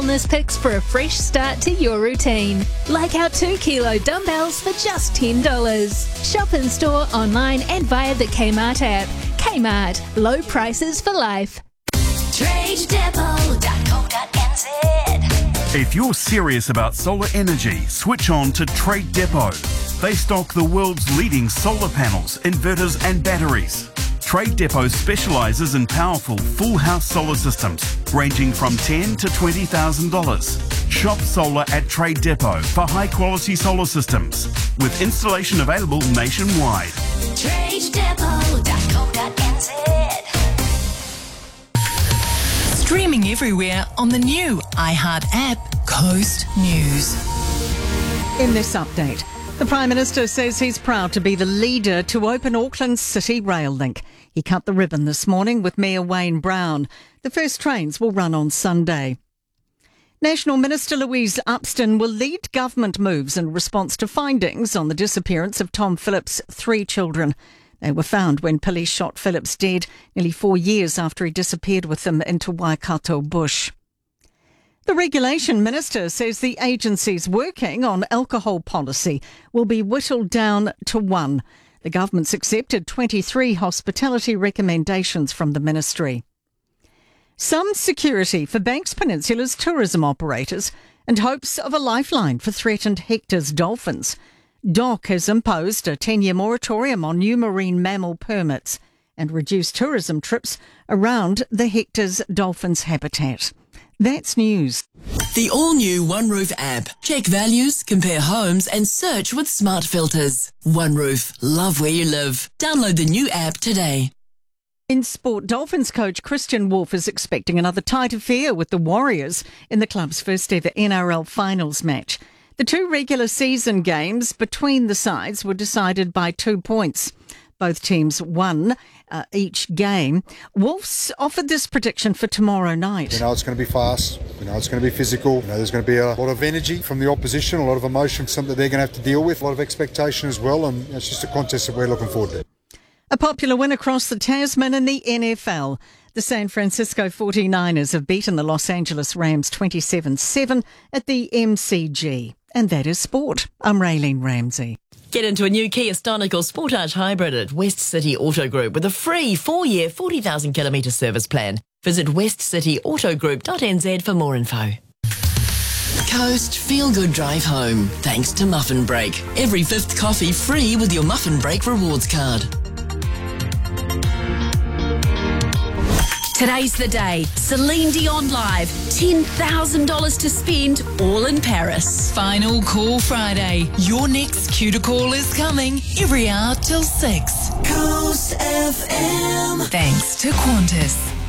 wellness picks for a fresh start to your routine. Like our 2-kilo dumbbells for just $10. Shop in store, online and via the Kmart app. Kmart, low prices for life. TradeDepot.co.nz. If you're serious about solar energy, switch on to Trade Depot. They stock the world's leading solar panels, inverters and batteries. Trade Depot specialises in powerful full house solar systems ranging from $10,000 to $20,000. Shop solar at Trade Depot for high quality solar systems with installation available nationwide. TradeDepot.co.nz. Streaming everywhere on the new iHeart app, Coast News. In this update, the Prime Minister says he's proud to be the leader to open Auckland's City Rail Link. He cut the ribbon this morning with Mayor Wayne Brown. The first trains will run on Sunday. National Minister Louise Upston will lead government moves in response to findings on the disappearance of Tom Phillips' 3 children. They were found when police shot Phillips dead nearly 4 years after he disappeared with them into Waikato bush. The Regulation Minister says the agencies working on alcohol policy will be whittled down to 1. The government's accepted 23 hospitality recommendations from the ministry. Some security for Banks Peninsula's tourism operators and hopes of a lifeline for threatened Hector's dolphins. DOC has imposed a 10-year moratorium on new marine mammal permits and reduced tourism trips around the Hector's dolphins habitat. That's news. The all-new OneRoof app. Check values, compare homes and search with smart filters. OneRoof. Love where you live. Download the new app today. In sport, Dolphins coach Christian Wolf is expecting another tight affair with the Warriors in the club's first ever NRL finals match. The 2 regular season games between the sides were decided by 2 points. Both teams won each game. Wolf's offered this prediction for tomorrow night. We know it's going to be fast. We know it's going to be physical. We know there's going to be a lot of energy from the opposition, a lot of emotion, something they're going to have to deal with, a lot of expectation as well, and it's just a contest that we're looking forward to. A popular win across the Tasman in the NFL. The San Francisco 49ers have beaten the Los Angeles Rams 27-7 at the MCG. And that is sport. I'm Raylene Ramsey. Get into a new Kia Stonic or Sportage Hybrid at West City Auto Group with a free 4-year, 40,000 kilometre service plan. Visit westcityautogroup.nz for more info. Coast Feel Good Drive Home. Thanks to Muffin Break. Every 5th coffee free with your Muffin Break rewards card. Today's the day. Celine Dion live. $10,000 to spend, all in Paris. Final Call Friday. Your next cue to call is coming every hour till 6. Coast FM. Thanks to Qantas.